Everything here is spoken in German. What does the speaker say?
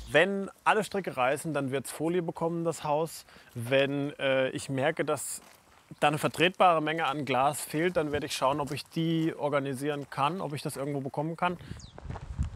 Wenn alle Stricke reißen, dann wird es Folie bekommen, das Haus. Wenn ich merke, dass da eine vertretbare Menge an Glas fehlt, dann werde ich schauen, ob ich die organisieren kann, ob ich das irgendwo bekommen kann.